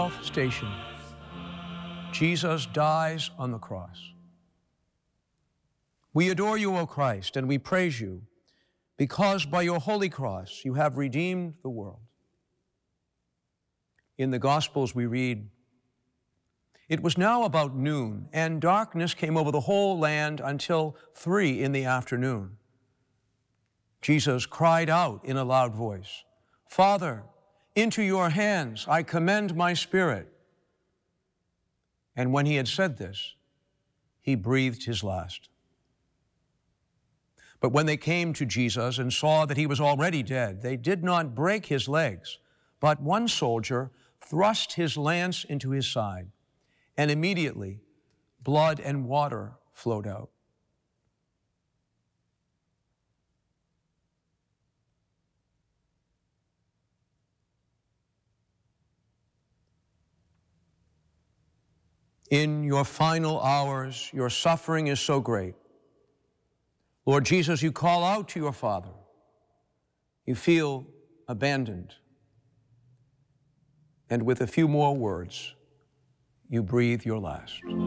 Station. Jesus dies on the cross. We adore you, O Christ, and we praise you because by your holy cross you have redeemed the world. In the Gospels we read, "It was now about noon, and darkness came over the whole land until 3 p.m. Jesus cried out in a loud voice, 'Father, into your hands I commend my spirit.' And when he had said this, he breathed his last. But when they came to Jesus and saw that he was already dead, they did not break his legs, but one soldier thrust his lance into his side, and immediately blood and water flowed out. In your final hours, your suffering is so great. Lord Jesus, you call out to your Father. You feel abandoned. And with a few more words, you breathe your last.